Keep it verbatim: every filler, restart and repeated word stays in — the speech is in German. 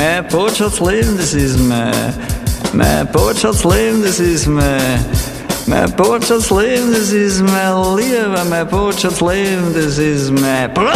Mehr Botschaftsleben, das ist mehr. Mehr Botschaftsleben, das ist mehr. Mehr Botschaftsleben, das ist mehr Liebe. Mehr Botschaftsleben, das ist mehr.